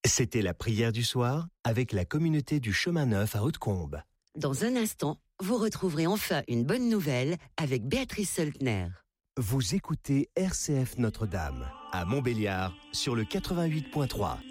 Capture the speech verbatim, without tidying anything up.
C'était la prière du soir avec la communauté du Chemin Neuf à Hautecombe. Dans un instant, vous retrouverez enfin une bonne nouvelle avec Béatrice Söldner. Vous écoutez R C F Notre-Dame à Montbéliard sur le quatre-vingt-huit point trois.